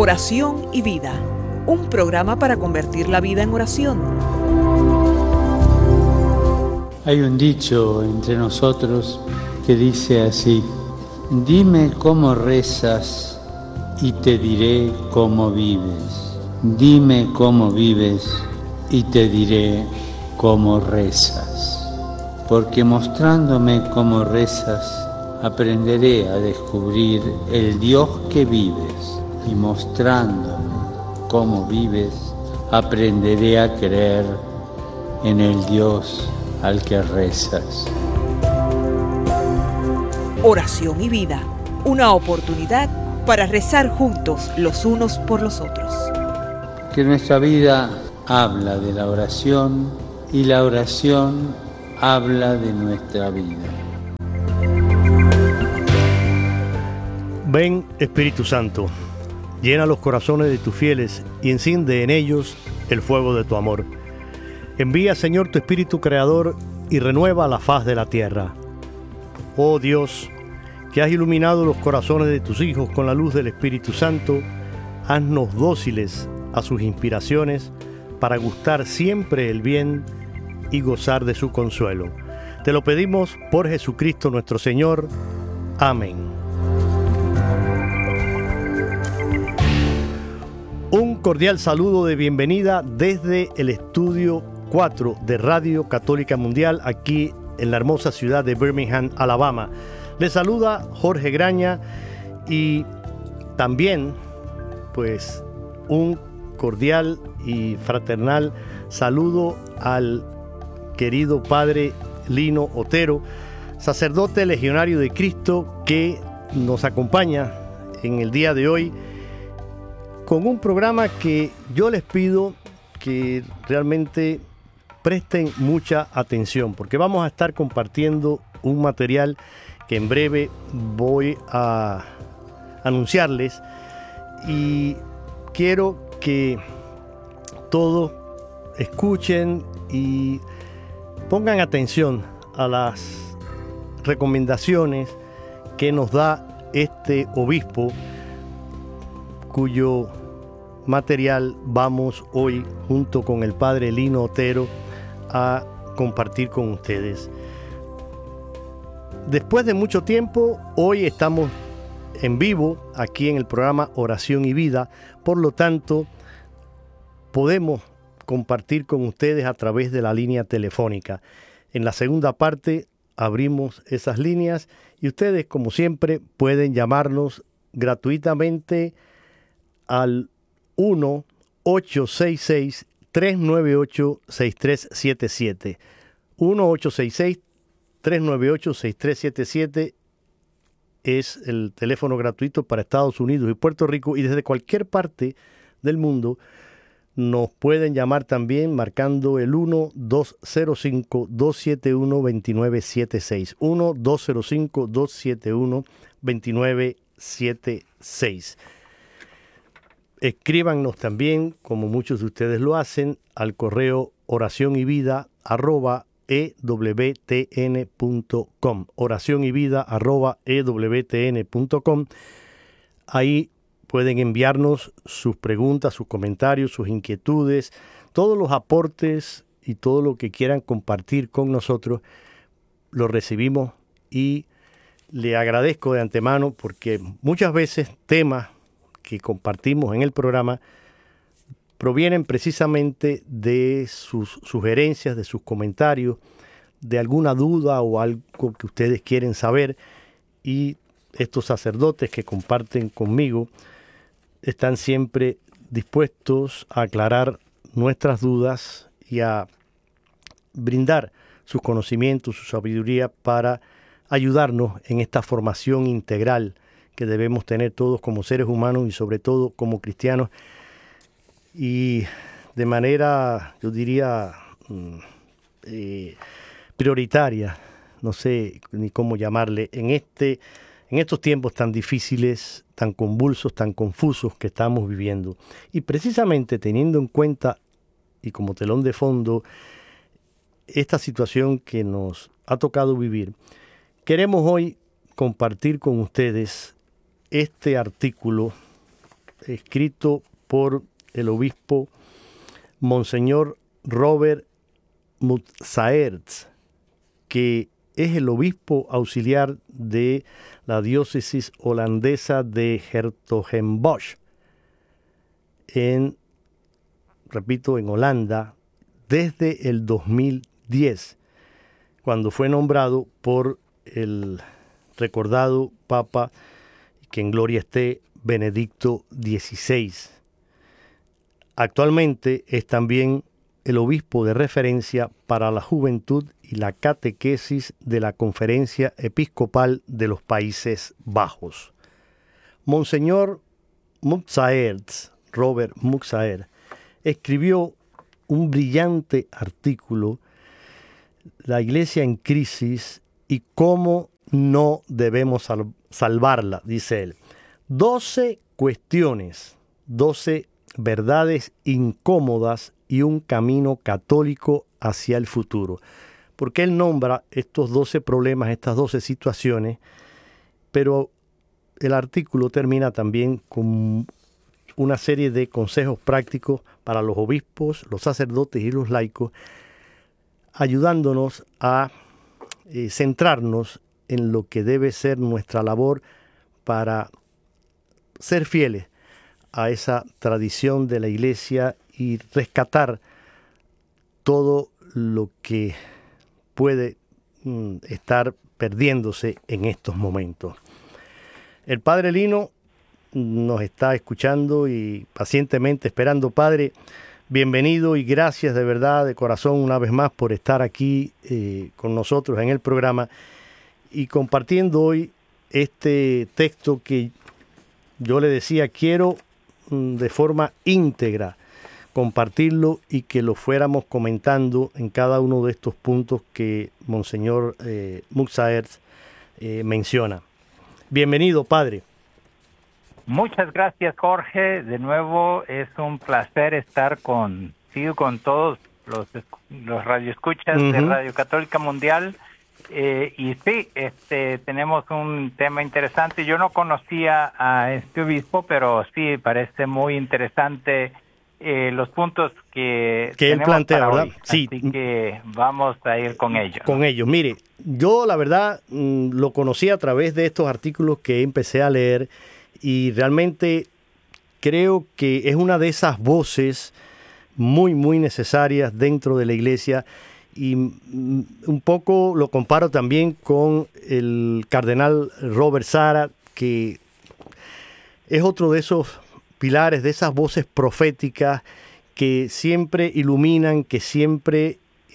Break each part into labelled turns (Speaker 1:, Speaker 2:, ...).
Speaker 1: Oración y Vida, un programa para convertir la vida en oración.
Speaker 2: Hay un dicho entre nosotros que dice así: dime cómo rezas y te diré cómo vives. Dime cómo vives y te diré cómo rezas. Porque mostrándome cómo rezas, aprenderé a descubrir el Dios que vives. Y mostrándome cómo vives, aprenderé a creer en el Dios al que rezas.
Speaker 1: Oración y Vida, una oportunidad para rezar juntos los unos por los otros.
Speaker 2: Que nuestra vida habla de la oración y la oración habla de nuestra vida.
Speaker 3: Ven, Espíritu Santo, llena los corazones de tus fieles y enciende en ellos el fuego de tu amor. Envía, Señor, tu Espíritu Creador y renueva la faz de la tierra. Oh Dios, que has iluminado los corazones de tus hijos con la luz del Espíritu Santo, haznos dóciles a sus inspiraciones para gustar siempre el bien y gozar de su consuelo. Te lo pedimos por Jesucristo nuestro Señor. Amén. Un cordial saludo de bienvenida desde el estudio 4 de Radio Católica Mundial, aquí en la hermosa ciudad de Birmingham, Alabama. Les saluda Jorge Graña y también, pues, un cordial y fraternal saludo al querido Padre Lino Otero, sacerdote legionario de Cristo, que nos acompaña en el día de hoy con un programa que yo les pido que realmente presten mucha atención, porque vamos a estar compartiendo un material que en breve voy a anunciarles, y quiero que todos escuchen y pongan atención a las recomendaciones que nos da este obispo, cuyo material vamos hoy junto con el Padre Lino Otero a compartir con ustedes. Después de mucho tiempo, hoy estamos en vivo aquí en el programa Oración y Vida, por lo tanto podemos compartir con ustedes a través de la línea telefónica. En la segunda parte abrimos esas líneas y ustedes, como siempre, pueden llamarnos gratuitamente al 1-866-398-6377. 1-866-398-6377 es el teléfono gratuito para Estados Unidos y Puerto Rico, y desde cualquier parte del mundo nos pueden llamar también marcando el 1-205-271-2976. 1-205-271-2976. Escríbanos también, como muchos de ustedes lo hacen, al correo oracionyvida@ewtn.com. oracionyvida@ewtn.com. Ahí pueden enviarnos sus preguntas, sus comentarios, sus inquietudes, todos los aportes y todo lo que quieran compartir con nosotros. Lo recibimos y le agradezco de antemano, porque muchas veces temas que compartimos en el programa provienen precisamente de sus sugerencias, de sus comentarios, de alguna duda o algo que ustedes quieren saber, y estos sacerdotes que comparten conmigo están siempre dispuestos a aclarar nuestras dudas y a brindar sus conocimientos, su sabiduría para ayudarnos en esta formación integral que debemos tener todos como seres humanos y sobre todo como cristianos, y de manera, yo diría, prioritaria, no sé ni cómo llamarle, en estos tiempos tan difíciles, tan convulsos, tan confusos que estamos viviendo. Y precisamente teniendo en cuenta y como telón de fondo esta situación que nos ha tocado vivir, queremos hoy compartir con ustedes este artículo escrito por el obispo Monseñor Robert Mutsaerts, que es el obispo auxiliar de la diócesis holandesa de 's-Hertogenbosch, en Holanda, desde el 2010, cuando fue nombrado por el recordado Papa, que en gloria esté, Benedicto XVI. Actualmente es también el obispo de referencia para la juventud y la catequesis de la Conferencia Episcopal de los Países Bajos. Monseñor Mutsaerts, Robert Mutsaerts, escribió un brillante artículo, La Iglesia en crisis y cómo no debemos salvarla, dice él. 12 cuestiones, 12 verdades incómodas y un camino católico hacia el futuro. Porque él nombra estos 12 problemas, estas 12 situaciones, pero el artículo termina también con una serie de consejos prácticos para los obispos, los sacerdotes y los laicos, ayudándonos a centrarnos en lo que debe ser nuestra labor para ser fieles a esa tradición de la Iglesia y rescatar todo lo que puede estar perdiéndose en estos momentos. El Padre Lino nos está escuchando y pacientemente esperando. Padre, bienvenido y gracias de verdad, de corazón, una vez más por estar aquí con nosotros en el programa y compartiendo hoy este texto que yo le decía, quiero de forma íntegra compartirlo y que lo fuéramos comentando en cada uno de estos puntos que Monseñor Mutsaerts menciona. Bienvenido, Padre.
Speaker 4: Muchas gracias, Jorge. De nuevo es un placer estar contigo, con todos los radioescuchas de Radio Católica Mundial. Y sí, tenemos un tema interesante. Yo no conocía a este obispo, pero sí parece muy interesante los puntos que
Speaker 3: él plantea, ¿verdad?
Speaker 4: Hoy. Sí. Así que vamos a ir con ellos.
Speaker 3: Con ellos. Mire, yo la verdad lo conocí a través de estos artículos que empecé a leer y realmente creo que es una de esas voces muy, muy necesarias dentro de la Iglesia. Y un poco lo comparo también con el cardenal Robert Sarah, que es otro de esos pilares, de esas voces proféticas que siempre iluminan, que siempre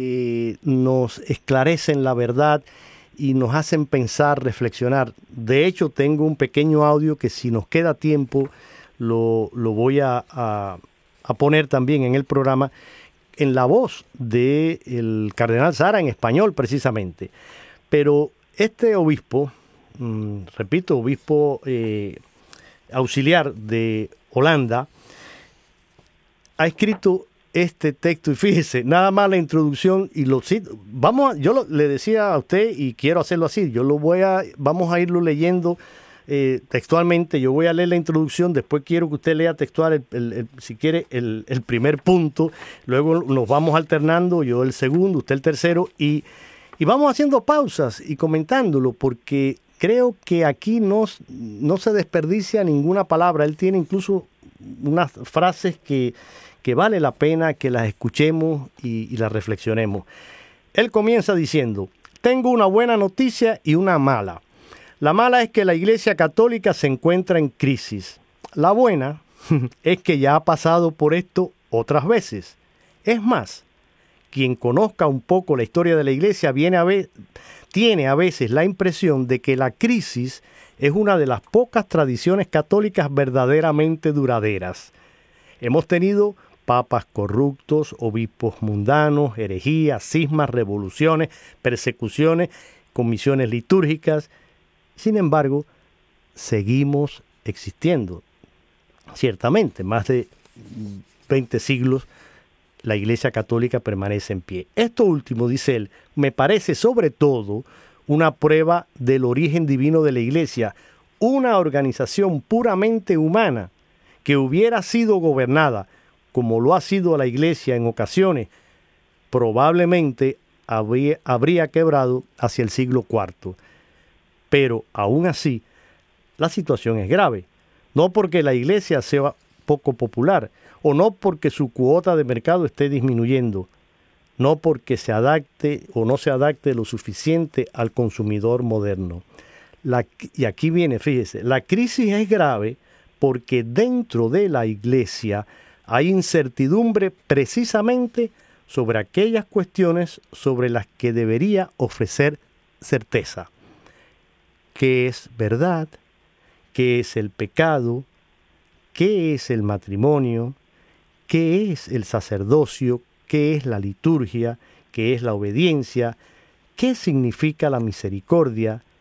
Speaker 3: nos esclarecen la verdad y nos hacen pensar, reflexionar. De hecho, tengo un pequeño audio que si nos queda tiempo lo voy a poner también en el programa, en la voz del cardenal Sarah, en español precisamente. Pero este obispo, repito, obispo auxiliar de Holanda, ha escrito este texto y fíjese, nada más la introducción y lo cito. Le decía a usted y quiero hacerlo así, vamos a irlo leyendo textualmente. Yo voy a leer la introducción, después quiero que usted lea textual, si quiere, el primer punto, luego nos vamos alternando, yo el segundo, usted el tercero, y vamos haciendo pausas y comentándolo, porque creo que aquí no se desperdicia ninguna palabra. Él tiene incluso unas frases que vale la pena que las escuchemos y las reflexionemos. Él comienza diciendo: tengo una buena noticia y una mala. La mala es que la Iglesia Católica se encuentra en crisis. La buena es que ya ha pasado por esto otras veces. Es más, quien conozca un poco la historia de la Iglesia tiene a veces la impresión de que la crisis es una de las pocas tradiciones católicas verdaderamente duraderas. Hemos tenido papas corruptos, obispos mundanos, herejías, cismas, revoluciones, persecuciones, comisiones litúrgicas. Sin embargo, seguimos existiendo. Ciertamente, más de 20 siglos, la Iglesia Católica permanece en pie. Esto último, dice él, me parece sobre todo una prueba del origen divino de la Iglesia, una organización puramente humana que hubiera sido gobernada como lo ha sido la Iglesia en ocasiones, probablemente habría quebrado hacia el siglo IV. Pero aún así, la situación es grave. No porque la Iglesia sea poco popular, o no porque su cuota de mercado esté disminuyendo, no porque se adapte o no se adapte lo suficiente al consumidor moderno. Y aquí viene, fíjese, la crisis es grave porque dentro de la Iglesia hay incertidumbre precisamente sobre aquellas cuestiones sobre las que debería ofrecer certeza. ¿Qué es verdad? ¿Qué es el pecado? ¿Qué es el matrimonio? ¿Qué es el sacerdocio? ¿Qué es la liturgia? ¿Qué es la obediencia? ¿Qué significa la misericordia?